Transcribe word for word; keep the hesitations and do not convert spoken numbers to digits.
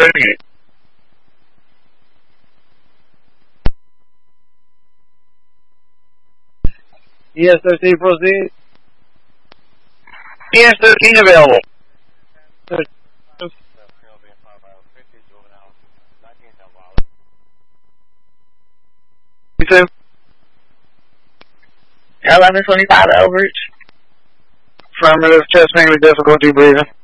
thirteen. E S thirteen, proceed. E S thirteen available. You too? eleven twenty-five, overage. Affirmative, chest pain with difficulty breathing.